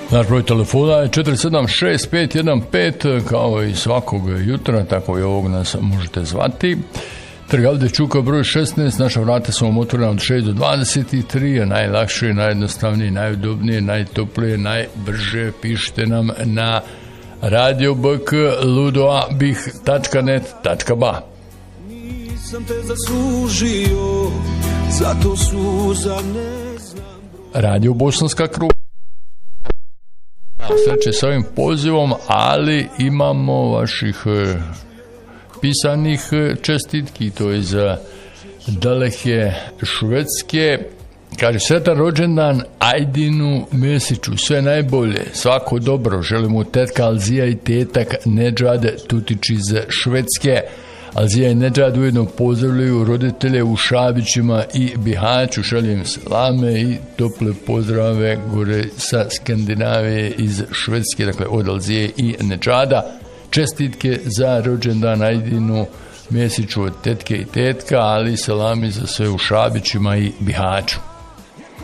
Naš broj telefona je 476-515, kao i svakog jutra, tako i ovog nas možete zvati. Trg Alde Čuka, broj 16, naša vrata su vam otvorena od 6 do 23, a najlakše, najjednostavnije, najudobnije, najtoplije, najbrže pišite nam na radiobk@ludoabih.net.ba. Nisam te zaslužio, zato suza ne znam. Radio Bosanska Krupa. Sreće s ovim pozivom, ali imamo vaših pisanih čestitki, to je za daleke Švedske. Kaže, sretan rođendan Ajdinu Mesiću, sve najbolje, svako dobro, želimo tetka Alzija i tetak Nedžad Tutić iz Švedske. Alzija i Nedžad ujedno pozdravljaju roditelje u Šabićima i Bihaću, šaljem salame i tople pozdrave gore sa Skandinavije iz Švedske, dakle od Alzije i Nedžada. Čestitke za rođendan Ajdinu Mesiću od tetke i tetka, ali salami za sve u Šabićima i Bihaću.